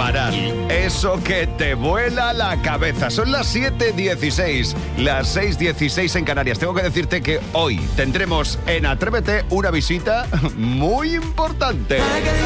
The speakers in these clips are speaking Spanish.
amarán. Eso que te vuela la cabeza. Son las 7:16, las 6:16 en Canarias. Tengo que decirte que hoy tendremos en Atrévete una visita muy importante.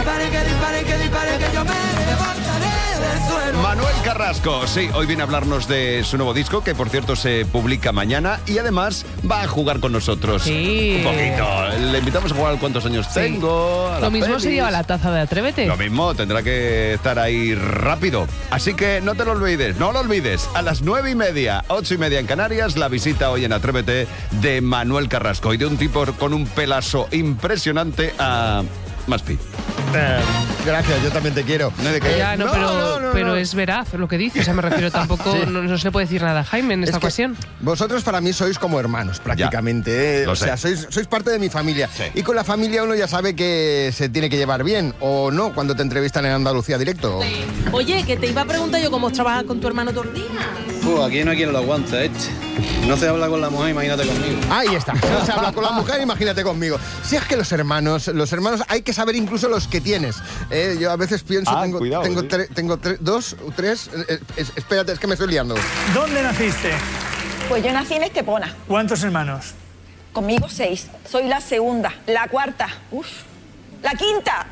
Manuel Carrasco, sí, hoy viene a hablarnos de su nuevo disco, que por cierto se publica mañana, y además va a jugar con nosotros. Sí. Un poquito. Le invitamos a jugar al cuántos años tengo. A Lo mismo pelis. se lleva la taza de Atrévete. Lo mismo, tendrá que estar ahí rápido. Así que no te lo olvides, no lo olvides. A las 9:30, 8:30 en Canarias, la visita hoy en Atrévete de Manuel Carrasco y de un tipo con un pelazo impresionante a Maspi. Gracias, yo también te quiero. Pero es veraz lo que dice. O sea, me refiero tampoco, Sí. no se le puede decir nada a Jaime en esta Es que ocasión. Vosotros para mí sois como hermanos, prácticamente. lo O sea, sé. sois parte de mi familia. Sí. Y con la familia uno ya sabe que se tiene que llevar bien, o no, cuando te entrevistan en Andalucía Directo. Oye, que te iba a preguntar yo cómo trabajas con tu hermano todo el día. Aquí no hay quien lo aguante, No se habla con la mujer, imagínate conmigo. Ahí está. No se habla con la mujer, imagínate conmigo. Si es que los hermanos hay que saber incluso los que tienes. Yo a veces pienso, cuidado, tengo dos, tres. Espérate, es que me estoy liando. ¿Dónde naciste? Pues yo nací en Estepona. ¿Cuántos hermanos? Conmigo 6. Soy la segunda, la cuarta. Uf, la quinta.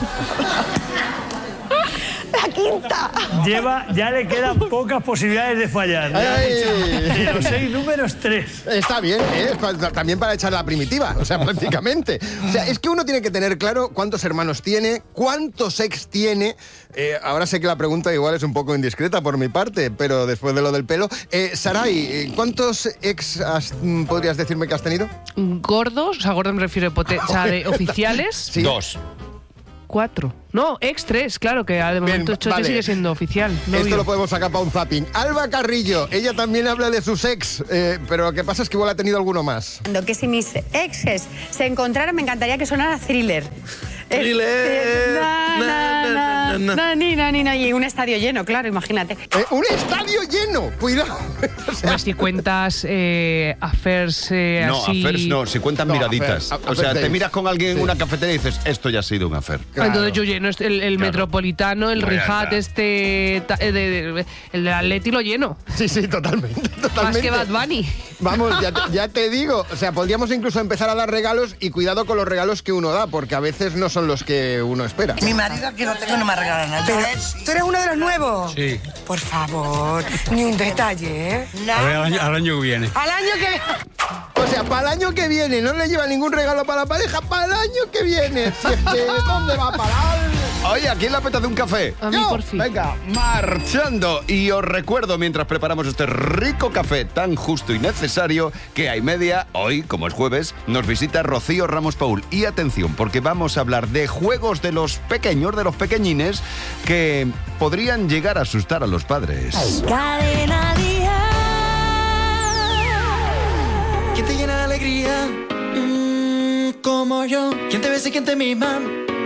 La quinta. Ya le quedan pocas posibilidades de fallar. De los 6 números, 3. Está bien, también para echar la primitiva, o sea, prácticamente. O sea, es que uno tiene que tener claro cuántos hermanos tiene, cuántos ex tiene. Ahora sé que la pregunta igual es un poco indiscreta por mi parte, pero después de lo del pelo. Saray, ¿cuántos ex podrías decirme que has tenido? ¿Gordos? O sea, gordos me refiero de oficiales. Sí. 2. 4. No, ex 3, claro, que de momento Choche vale. sigue siendo oficial. Esto lo podemos sacar para un zapping. Alba Carrillo, ella también habla de sus ex, pero lo que pasa es que igual ha tenido alguno más. Que si mis exes se encontraran, me encantaría que sonara Thriller. Y un estadio lleno, claro, imagínate. ¡Un estadio lleno! ¡Cuidado! O sea, Pues si cuentas affairs No, así... affairs no, si cuentan No, miraditas. affairs, O sea, te affairs. miras con alguien en una cafetería y dices, esto ya ha sido un affair. claro. Entonces yo lleno el Metropolitano, el Bueno, Rijat, ya. el de Atleti lo lleno. Sí, totalmente. Más que Bad Bunny. Vamos, ya te digo, o sea, podríamos incluso empezar a dar regalos y cuidado con los regalos que uno da, porque a veces no son los que uno espera. Mi marido, que no tengo, no me regala nada. ¿Tú eres uno de los nuevos? Sí. Por favor, ni un detalle, ¿eh? Al año que viene. Al año que... O sea, para el año que viene, no le lleva ningún regalo para la pareja, para el año que viene. Si es que, ¿dónde va a parar? Oye, ¿a quién le apetece un café? A mí, Yo, por fin. Venga, marchando. Y os recuerdo, mientras preparamos este rico café tan justo y necesario, que a y media, hoy, como es jueves, nos visita Rocío Ramos Paul. Y atención, porque vamos a hablar de juegos de los pequeños, de los pequeñines, que podrían llegar a asustar a los padres. Cadena Día. ¿Quién te llena de alegría? Como yo. ¿Quién te besa y quién te mima?